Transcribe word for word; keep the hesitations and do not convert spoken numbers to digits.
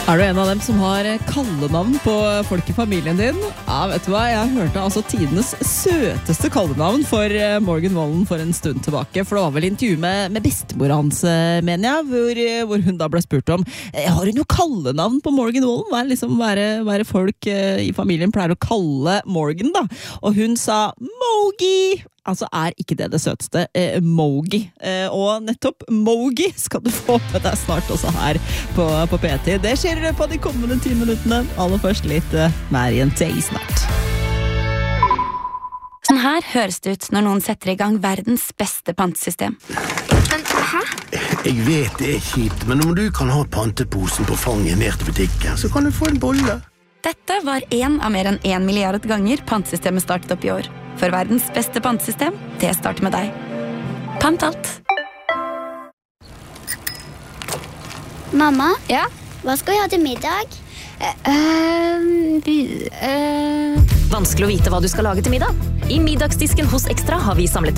Er du en av dem som har kallenavn på folk i familien din? Ja, vet du hva? Jeg hørte altså tidenes søteste kallenavn for Morgan Wallen for en stund tilbake. For det var vel intervju med, med bestemor hans, mener jeg, hvor, hvor hun da ble spurt om har hun jo kallenavn på Morgan Wallen? Hva er liksom hva er, hva er folk i familien pleier å kalle Morgan, da? Og hun sa Mogi! Altså er ikke det det søteste, eh, Mogi. Eh, og nettopp Mogi skal du få med deg snart også her på, på P T. Det skjer i løpet av de kommende ti minuttene. Aller først litt uh, Marian Tay snart. Sånn her høres det ut når noen setter i gang verdens beste pantesystem. Men, hæ? Jeg vet det er kjipt, men om du kan ha panteposen på fanget ned til butikken, så kan du få en bolle. Dette var en av mer enn en milliard ganger pantesystemet startet opp i år. For verdens beste pantesystem, det starter med deg. Pant alt. Mamma, Ja? hva skal vi ha til middag? Uh, uh... Vanskelig å vite hva du skal lage til middag. I middagsdisken hos Ekstra har vi samlet